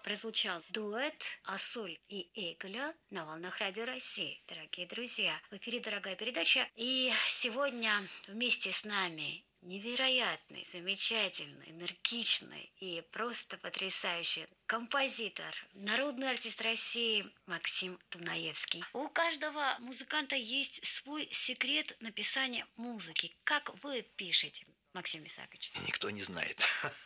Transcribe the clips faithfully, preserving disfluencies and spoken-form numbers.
прозвучал дуэт Асоль и Эйгля на волнах Радио России. Дорогие друзья, в эфире дорогая передача. И сегодня вместе с нами невероятный, замечательный, энергичный и просто потрясающий композитор, народный артист России Максим Дунаевский. У каждого музыканта есть свой секрет написания музыки. Как вы пишете, Максим Исаакович? Никто не знает.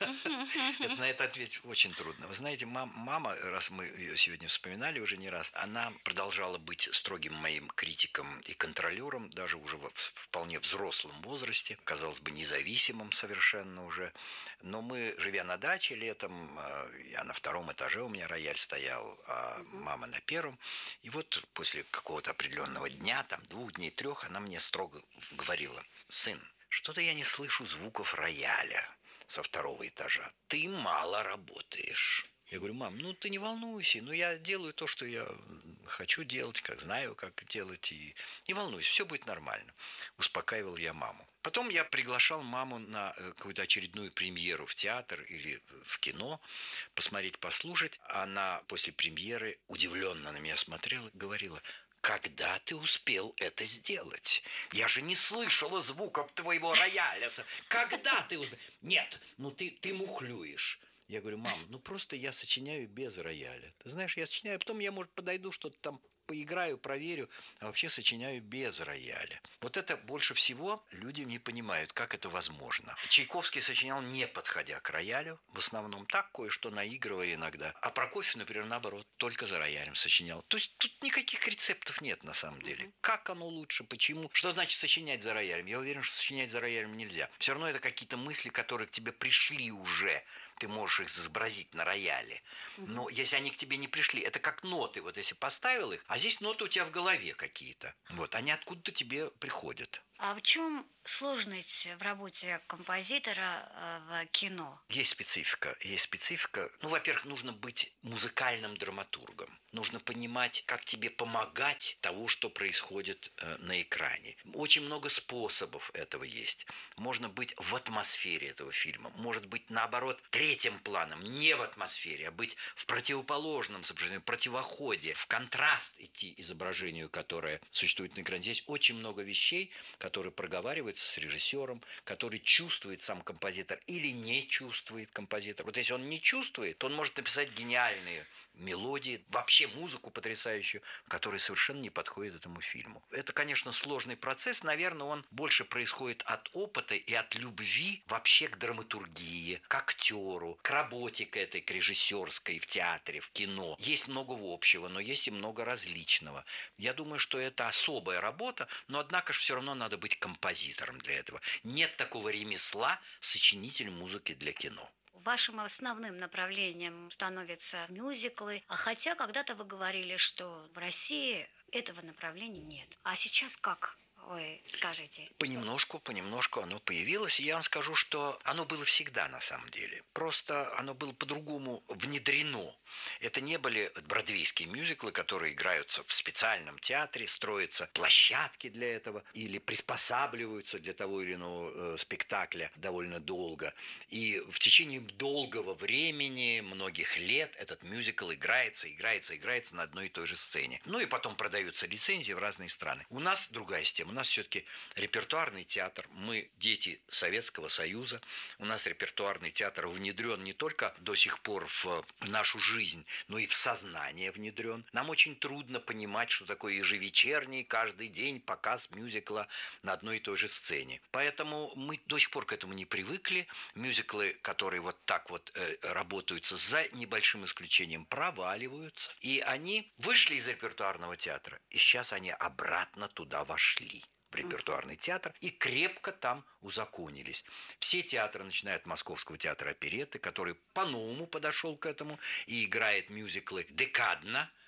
На это ответить очень трудно. Вы знаете, мама, раз мы ее сегодня вспоминали уже не раз, она продолжала быть строгим моим критиком и контролером, даже уже в вполне взрослом возрасте, казалось бы, независимым совершенно уже. Но мы, живя на даче летом, я на втором этаже, у меня рояль стоял, а мама на первом. И вот после какого-то определенного дня, там двух дней, трех, она мне строго говорила: сын, что-то я не слышу звуков рояля со второго этажа. Ты мало работаешь. Я говорю: мам, ну ты не волнуйся, ну я делаю то, что я хочу делать, как знаю, как делать, и не волнуйся, все будет нормально. Успокаивал я маму. Потом я приглашал маму на какую-то очередную премьеру в театр или в кино, посмотреть, послушать. Она после премьеры удивленно на меня смотрела и говорила: когда ты успел это сделать? Я же не слышала звуков твоего рояля. Когда ты успел? Нет, ну ты, ты мухлюешь. Я говорю: мам, ну просто я сочиняю без рояля. Ты знаешь, я сочиняю, а потом я, может, подойду, что-то там поиграю, проверю, а вообще сочиняю без рояля. Вот это больше всего люди не понимают, как это возможно. Чайковский сочинял, не подходя к роялю, в основном так, кое-что наигрывая иногда. А Прокофьев, например, наоборот, только за роялем сочинял. То есть тут никаких рецептов нет на самом деле. Как оно лучше, почему? Что значит сочинять за роялем? Я уверен, что сочинять за роялем нельзя. Все равно это какие-то мысли, которые к тебе пришли уже. Ты можешь их изобразить на рояле. Но если они к тебе не пришли, это как ноты. Вот если поставил их, а здесь ноты у тебя в голове какие-то. Вот, они откуда-то тебе приходят. А в чем сложность в работе композитора в кино? Есть специфика. Есть специфика. Ну, во-первых, нужно быть музыкальным драматургом. Нужно понимать, как тебе помогать того, что происходит э, на экране. Очень много способов этого есть. Можно быть в атмосфере этого фильма. Может быть, наоборот, третьим планом, не в атмосфере, а быть в противоположном изображении, в противоходе, в контраст идти изображению, которое существует на экране. Здесь очень много вещей, которые проговариваются с режиссером, который чувствует сам композитор или не чувствует композитор. Вот если он не чувствует, то он может написать гениальные мелодии, вообще музыку потрясающую, которая совершенно не подходит этому фильму. Это, конечно, сложный процесс. Наверное, он больше происходит от опыта и от любви вообще к драматургии, к актеру, к работе к этой, к режиссерской в театре, в кино. Есть много общего, но есть и много различного. Я думаю, что это особая работа, но, однако же, все равно надо быть композитором для этого. Нет такого ремесла сочинитель музыки для кино. Вашим основным направлением становятся мюзиклы, а хотя когда-то вы говорили, что в России этого направления нет. А сейчас как? Вы скажите. Понемножку, понемножку оно появилось. И я вам скажу, что оно было всегда на самом деле. Просто оно было по-другому внедрено. Это не были бродвейские мюзиклы, которые играются в специальном театре, строятся площадки для этого или приспосабливаются для того или иного э, спектакля довольно долго. И в течение долгого времени, многих лет, этот мюзикл играется, играется, играется на одной и той же сцене. Ну и потом продаются лицензии в разные страны. У нас другая система. У нас все-таки репертуарный театр. Мы дети Советского Союза. У нас репертуарный театр внедрен не только до сих пор в нашу жизнь, но и в сознание внедрен. Нам очень трудно понимать, что такое ежевечерний, каждый день показ мюзикла на одной и той же сцене. Поэтому мы до сих пор к этому не привыкли. Мюзиклы, которые вот так вот э, работаются, за небольшим исключением, проваливаются. И они вышли из репертуарного театра, и сейчас они обратно туда вошли. В репертуарный театр и крепко там узаконились. Все театры, начиная от Московского театра оперетты, который по-новому подошел к этому и играет мюзиклы декадно,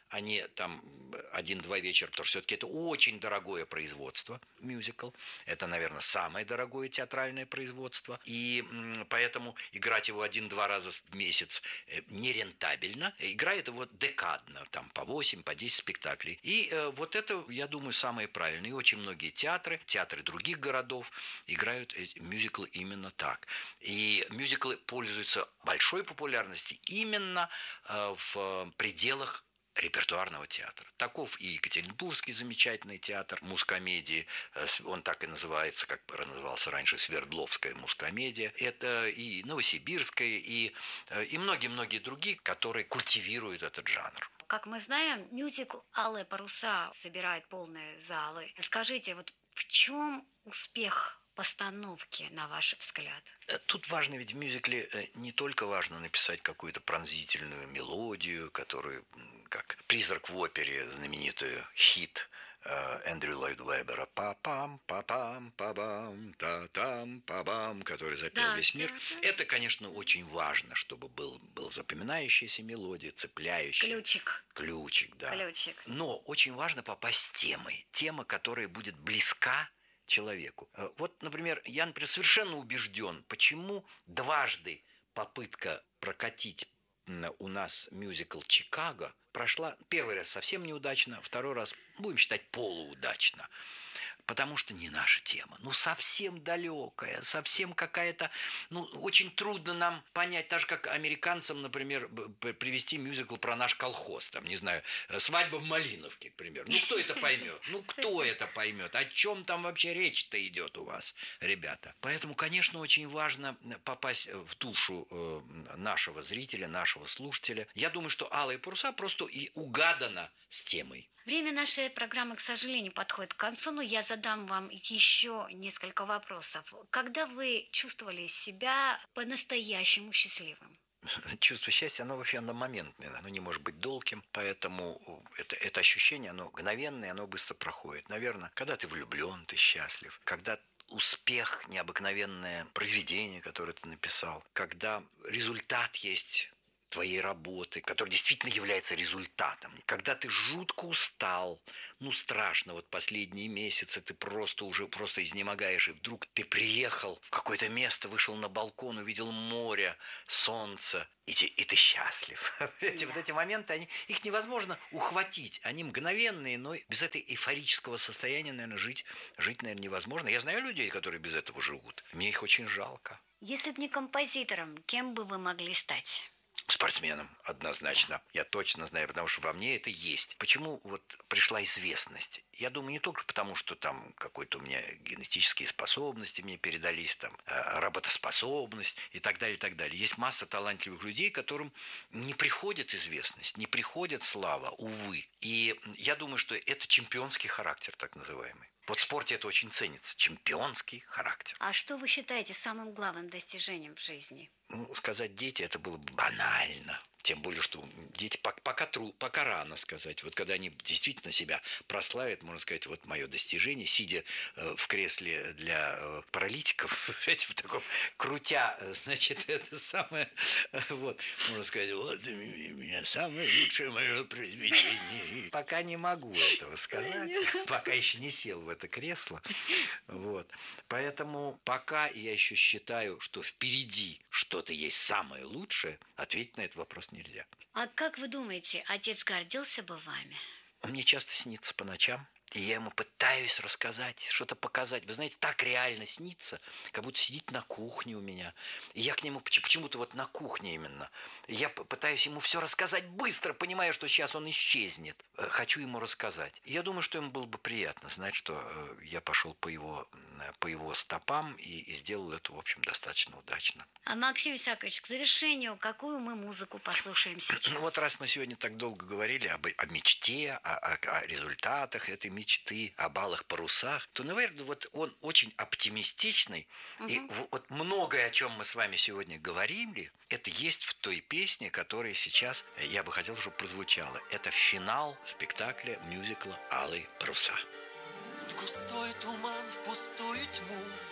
они там один-два вечера, потому что все-таки это очень дорогое производство, мюзикл. Это, наверное, самое дорогое театральное производство. И поэтому играть его один-два раза в месяц нерентабельно. Играет его декадно, там по восемь, по десять спектаклей. И э, вот это, я думаю, самое правильное. И очень многие театры, театры других городов играют эти мюзиклы именно так. И мюзиклы пользуются большой популярностью именно э, в пределах репертуарного театра. Таков и Екатеринбургский замечательный театр мускомедии. Он так и называется, как назывался раньше, Свердловская мускомедия. Это и Новосибирская, и, и многие-многие другие, которые культивируют этот жанр. Как мы знаем, мюзикл «Алые паруса» собирает полные залы. Скажите, вот в чем успех постановки, на ваш взгляд? Тут важно, ведь в мюзикле не только важно написать какую-то пронзительную мелодию, которую, как «Призрак в опере», знаменитый хит Эндрю Ллойд Вебера, па-пам, па-пам, па-бам, та-там, па-бам, который запел да, весь мир. Да, да. Это, конечно, очень важно, чтобы был, был запоминающаяся мелодия, цепляющая. Ключик. Ключик, да. Ключик. Но очень важно попасть с темой. Тема, которая будет близка человеку. Вот, например, я, например, совершенно убежден, почему дважды попытка прокатить у нас мюзикл «Чикаго» прошла первый раз совсем неудачно, второй раз, будем считать, полуудачно. Потому что не наша тема. Ну, совсем далекая, совсем какая-то... Ну, очень трудно нам понять, так же, как американцам, например, привести мюзикл про наш колхоз. Там, не знаю, «Свадьба в Малиновке», к примеру. Ну, кто это поймет? Ну, кто это поймет? О чем там вообще речь-то идет у вас, ребята? Поэтому, конечно, очень важно попасть в душу нашего зрителя, нашего слушателя. Я думаю, что «Алые паруса» просто и угадано с темой. Время нашей программы, к сожалению, подходит к концу, но я задам вам еще несколько вопросов. Когда вы чувствовали себя по-настоящему счастливым? Чувство счастья, оно вообще одномоментное, оно не может быть долгим, поэтому это, это ощущение, оно мгновенное, оно быстро проходит. Наверное, когда ты влюблен, ты счастлив, когда успех, необыкновенное произведение, которое ты написал, когда результат есть твоей работы, который действительно является результатом. Когда ты жутко устал, ну страшно, вот последние месяцы ты просто уже просто изнемогаешь, и вдруг ты приехал в какое-то место, вышел на балкон, увидел море, солнце, и, те, и ты счастлив. Эти, вот эти моменты, они, их невозможно ухватить, они мгновенные, но без этого эйфорического состояния, наверное, жить, жить, наверное, невозможно. Я знаю людей, которые без этого живут. Мне их очень жалко. Если бы не композитором, кем бы вы могли стать? Спортсменом, однозначно. Да. Я точно знаю, потому что во мне это есть. Почему вот пришла известность? Я думаю, не только потому, что там какой-то у меня генетические способности мне передались, там, работоспособность и так далее, и так далее. Есть масса талантливых людей, которым не приходит известность, не приходит слава, увы. И я думаю, что это чемпионский характер, так называемый. Вот в спорте это очень ценится, чемпионский характер. А что вы считаете самым главным достижением в жизни? Ну, сказать дети, это было бы банально. Тем более, что дети пока, тру, пока рано сказать. Вот когда они действительно себя прославят, можно сказать, вот мое достижение, сидя э, в кресле для э, паралитиков, в таком крутя, значит, это самое, вот, можно сказать, вот у меня самое лучшее мое произведение. Пока не могу этого сказать, пока еще не сел в это кресло. Вот. Поэтому пока я еще считаю, что впереди что-то есть самое лучшее, ответить на этот вопрос нельзя. А как вы думаете, отец гордился бы вами? Он мне часто снится по ночам, и я ему пытаюсь рассказать, что-то показать. Вы знаете, так реально снится, как будто сидит на кухне у меня. И я к нему почему-то вот на кухне именно. Я пытаюсь ему все рассказать быстро, понимая, что сейчас он исчезнет. Хочу ему рассказать. И я думаю, что ему было бы приятно знать, что я пошел по его, по его стопам и, и сделал это, в общем, достаточно удачно. А Максим Исаакович, к завершению, какую мы музыку послушаем сейчас? Ну вот раз мы сегодня так долго говорили об, о мечте, о, о, о результатах этой мечты, о алых парусах, то, наверное, вот он очень оптимистичный. Угу. И вот многое, о чем мы с вами сегодня говорили, это есть в той песне, которая сейчас, я бы хотел, чтобы прозвучала. Это финал спектакля, мюзикла «Алые паруса». В густой туман, в пустую тьму